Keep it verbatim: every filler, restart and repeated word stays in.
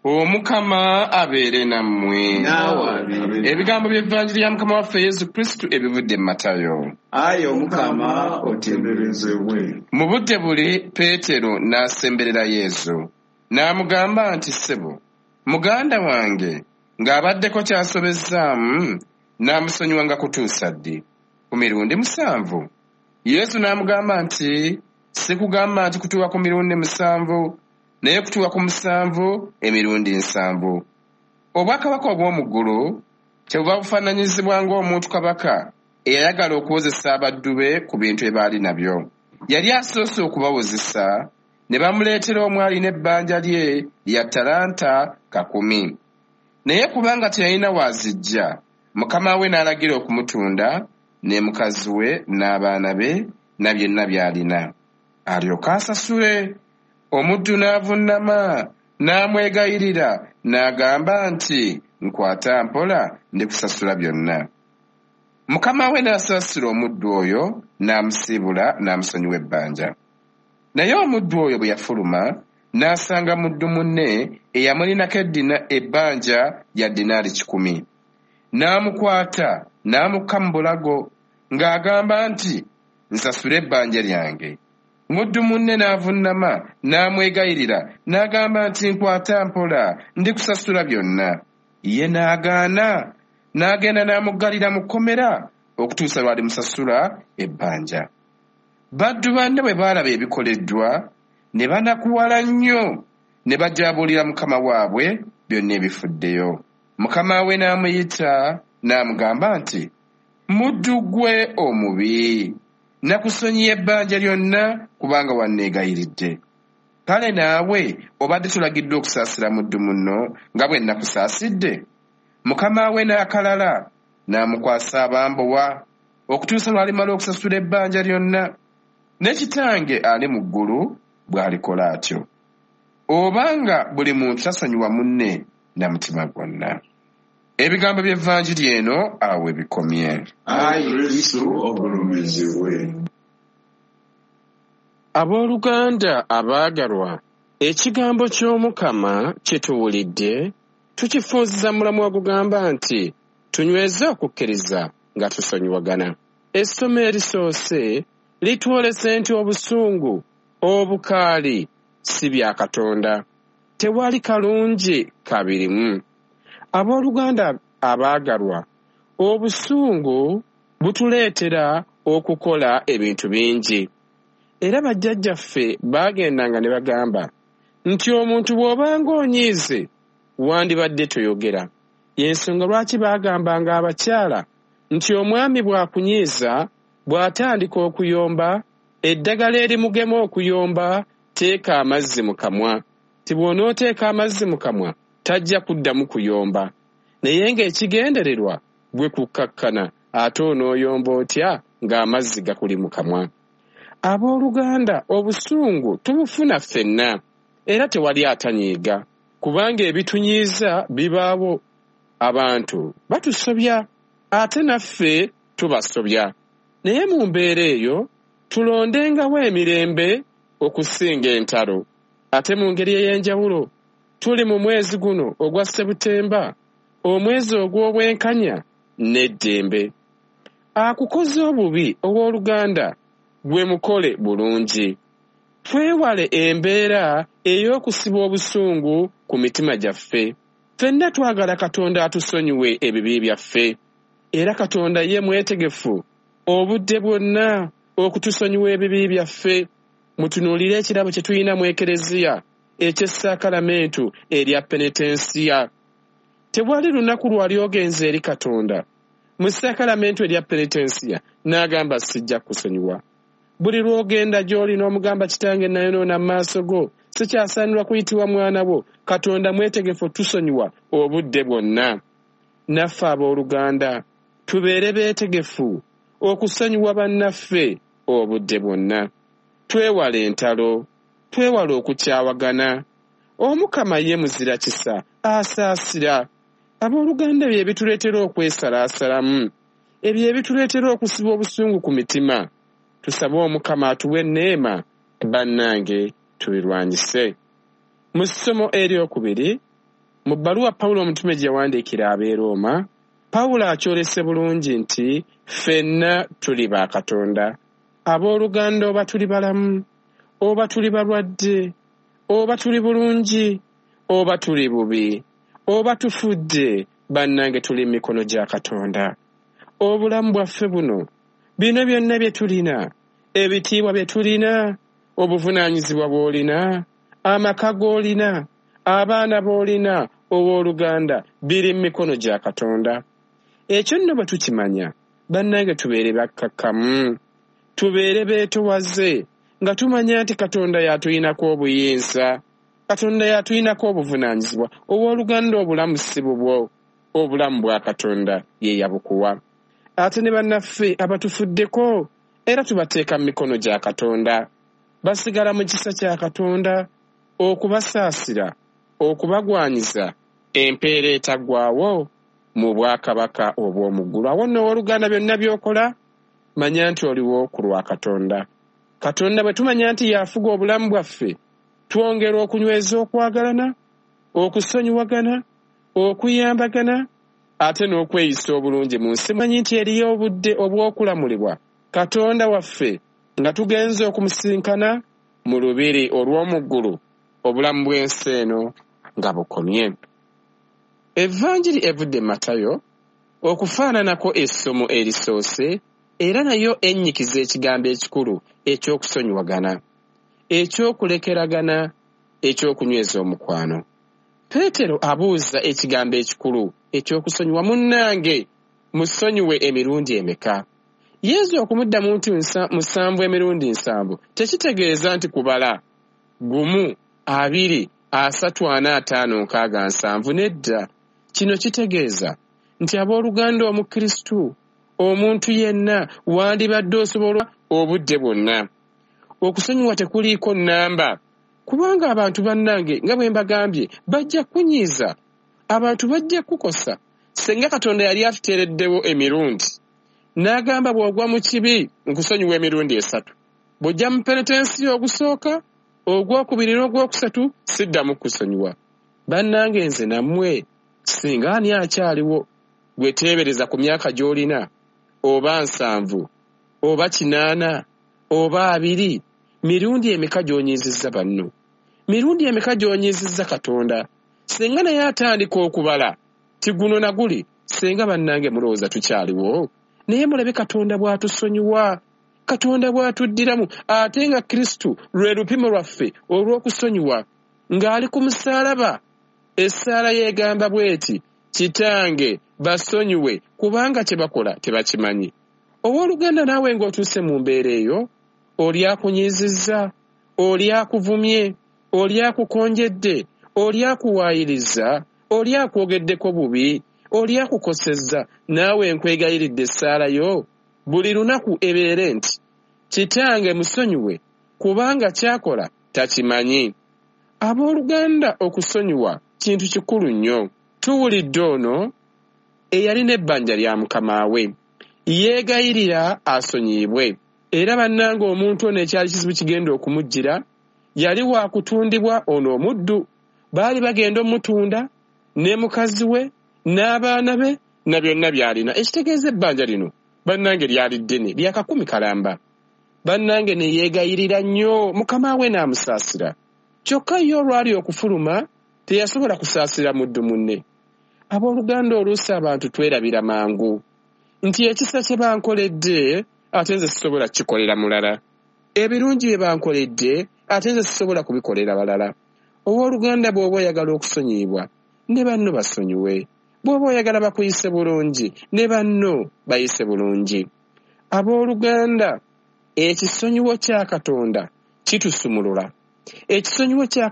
Omukama abeere nammwe. Ebigambo by'Evangiri ya Mukama waffe Yesu Kristo ebivudde mu Matayo. Ayi Omukama otenderezebwe. Mu budde buli Peetero n'asemberera Yesu n'amugamba nti, ssebo, muganda wange ng'abaddeko ky'asobezzaamu n'amusonyiwanga kutuusa ddi? Ku mirundi musanvu? Yesu n'amugamba nti, sikugamba nti kutuuka ku mirundi musanvu, naye kutuuka ku musanvu emirundi nsanvu. Obwakabaka obw'omu ggulu kyebuva bufaananyizibwa ng'omuntu kabaka eyayagala okuwozesa abaddu be ku bintu bye baali nabyo. Yali asoose okubawozesa ne bamuleetera omwali n'ebbanja lye lya ttalanta kakumi. Naye kubanga teyalina waazijja, mukama we n'alagira okumutunda, ne mukazi we n'abaana be na byonna by'alina, alyoke asasule. Omuddu n'avunnama n'amwegayirira n'agamba nti, nkwata mpola ndikusasula byonna. Mukama we n'asasula omuddu oyo n'amusiibula n'amusonyiwa ebbanja. Naye omuddu oyo bwe yafuluma n'asanga muddu munne eyamulinako eddina ebbanja lya dinaali kikumi. N'amukwata n'amukka mu bulago ng'agamba nti, nsasule ebbanja lyange. Muddu munne n'avunnama n'amwegayirira n'agamba nti, nkwata mpola ndikusasula byonna. Ye n'agaana, n'agenda n'amuggalira mu kkomera okutuusa lw'alimusasula ebbanja. Baddu banne bwe baalaba ebikoleddwa ne banakuwala nnyo, ne bajaabulira mukama waabwe byonna ebifuddeyo. Mukama we n'amuyita n'amugamba nti, muddu gwe omubi, nakusonyiya ebbanja lyonna kubanga wanneegayiridde. Kale naawe obadde tulagiddwa okusaasira muddu munno nga bwe nakusaasidde? Mukama we n'akalala n'amukwasa abambowa okutuusa lw'alimala okusasula ebbanja lyonna. Ne Kitange ali mu ggulu bw'alikola atyo. Obanga buli muntu tasonyiwa munne na mutima gwonna. Ebigambo by'Evangiri eno awo bikomye. Ayi Kristo ogulumizibwe. Abooluganda abaagalwa, ekigambo ky'Omukama kye tuwulidde tukifunziza mulamu ogugamba nti tunyweze okukkiriza nga tusonyiwagana. Essomo erisoose litwolese nti obusungu, obukaali si bya Katonda. Tewali kalungi kabirimu. Abooluganda abaagalwa, obusungu butuleetera okukola ebintu bingi. Era bajjajjaffe baagendanga ne bagamba nti omuntu bw'obanga onyiize wandibadde toyogera. Y'ensonga lwaki baagambanga abakyala nti omwami bw'akunyiiza bw'atandika okuyomba, eddagala erimugema okuyomba, teeka amazzi mu kamwa. Ti bw'onooteeka amazzi mu kamwa tajja kuddamu kuyomba. Naye ng'ekigendererwa gwe kukkakkana ate onooyomba otya ng'amazzi gakuli mu kamwa. Abooluganda, obusungu tubufuna ffenna, era tewali atanyiiga, kubanga ebitunyiiza bibaawo. Abantu batusobya, ate naffe tubasobya. Naye mu mbeera eyo tulondengawo emirembe okusinga entalo. Ate mu ngeri ey'enjawulo, tuli mu mwezi guno ogwa Sebutemba, omwezi ogw'obwenkanya n'eddembe. Akukoze obubi owooluganda, gwe mukole bulungi. Twewale embeera ey'okusiba obusungu ku mitima gyaffe. Ffenna twagala Katonda atusonyiwe ebibi byaffe, era Katonda ye mwetegefu obudde bwonna okutusonyiwa ebibi byaffe. Mutunuulire ekirabo kye tulina mu Ekereziya eky'essakalamentu erya penetensiya. Tewali lunaku lwali ogenze eri Katonda mu ssaakalamentu erya penetensiya n'agamba sijja kusonyiwa. Buli lw'ogenda gy'oli n'omugamba kitange nayonoona mu maaso go, sikyasaanirwa kuyitibwa mwana wo. Katonda mwetegefu tusonyiwa obudde bwonna. Naffe abooluganda tubeere beetegefu okusonyiwa bannaffe obudde bwonna. Twewale entalo, twewale okukyawagana. Omukama ye muzira kisa, asaasira. Abooluganda bye bituleetera okwesalaasalamu, ebyo ebituleetera okusiba obusungu ku mitima. Tusabe Omukama atuwe enneema, bannange tubirwanyise. Mu ssomo eryokubiri Mu bbaluwa Pawulo omutume gye yawandiikira ab'e Roma, Pawulo akyolese bulungi nti ffenna tuli ba Katonda. Abooluganda, oba tuli balamu, oba tuli balwadde, oba tuli bulungi, oba tuli bubi, oba tufudde, bannange tuli mu mikono gya Katonda. Obulamu bwaffe buno, bino byonna bye tulina, ebitiibwa bye tulina, obuvunaanyizibwa bw'olina, amaka g'olina, abaana b'olina, owooluganda, biri mu mikono gya Katonda. Ekyo nno bwe tukimanya, bannange tubeere bakkakkamu, tubeere beetowaze, nga tumanya nti Katonda yatuyinako obuyinza, Katonda yatuyinako obuvunaanyizibwa. Owooluganda, obulamu si bubwo, obulamu bwa Katonda ye yabukuwa. Ate ne bannaffe abatufuddeko, era tubateeka mu mikono gya Katonda. Basigala mu kisa kya Katonda okubasaasira, okubagwanyiza empeera etaggwaawo mu bwakabaka obw'omu ggulu. Awo nno owooluganda, byonna by'okola manya nti oliwo ku lwa Katonda. Katonda bwe tumanya nti yafuga obulamu bwaffe, twongera okunyweza okwagalana, okusonyiwagana, okuyambagana, ate n'okweyisa obulungi mu nsi. Manyi nti eriyo obudde obw'okulamulibwa Katonda waffe nga tugenze okumusinkana mu lubiri olw'omu ggulu, obulamu bw'ensi eno nga bukomye. Evvanjiri evudde Matayo okufaananako essomo erisoose, era nayo ennyikiza ekigambo ekikulu eky'okusonyiwagana, eky'okulekeragana, eky'okunyweza omukwano. Peetero abuuza ekigambo ekikulu eky'okusonyiwa, munnange musonyiwe emirundi emeka? Yesu okumuddamu nti musanvu emirundi nsanvu tekitegeeza nti kubala gumu, abiri, asatu, ana, ataano, nkaaga, nsanvu. Nedda. Kino kitegeeza nti abooluganda, omukristu, omuntu yenna wandibadde osobola obudde bwonna. Okusonyiwa tekuliiko nnamba, kubanga abantu bannange nga bwe mbagambye bajja kunyiiza, abantu bajja kukosa. Senga Katonda yali atuteereddewo emirundi, n'agamba bw'ogwa mu kibi nkusonyiwa emirundi esatu. Bw'ojja mu penetensi ogusooka, ogwokubiri n'ogwokusatu siddamu kusonyiwa. Bannange, nze nammwe singa ani akyaliwo gwe teebereza ku myaka gy'olina, oba nsanvu, oba kinaana, oba abiri, mirundi emeka gy'onyiizizza banno? Mirundi emeka gy'onyiizizza Katonda? Singa naye atandika okubala ti guno na guli, singa bannange mulowooza tukyaliwo? Naye mulabe Katonda bw'atusonyiwa, Katonda bw'atuddiramu, ate nga Kristu lwe lupimo lwaffe olw'okusonyiwa, ng'ali ku musaalaba. Essaala yeegamba bw'eti, Kitange basonyiwe kubanga kye bakola tebakimanyi. Owooluganda, naawe ng'otuuse mu mbeera eyo, oli akunyiizizza, oli akuvumye, oli akukonjedde, oli akuwaayiriza, oli akwogeddeko bubi, oli akukosezza, naawe nkwegayiridde essaala yo buli lunaku ebeere nti, Kitange musonyiwe kubanga kyakola takimanyi. Abooluganda, okusonyiwa kintu kikulu nnyo. Tuwulidde ono eyalina ebbanja lya mukama we, yeegayirira asonyiyibwe. Era bannange, omuntu ono ekyali kizibu kigenda okumujjira, yali wa kutundibwa ono omuddu. Baali bagenda omutunda ne mukazi we n'abaana be na byonna by'alina. Ekitegeeza ebbanja lino bannange lyali ddene, lya kakumi kalamba. Bannange ne yeegayirira nnyo, mukama we n'amusaasira. Kyokka ye olwali okufuluma teyasobola kusaasira muddu munne. Abooluganda, oluusi abantu twerabira mangu nti ekisa kye bankoledde ate nze sisobola kikolera mulala, ebirungi bye bankoledde ate nze sisobola kubikolera balala. Owooluganda, bw'oba oyagala okusonyiyibwa, ne banno basonyiwe. Bw'oba oyagala bakuyise bulungi, ne banno bayise bulungi. Abooluganda, ekisonyiwo kya Katonda kitusumulula. Ekisonyiwo kya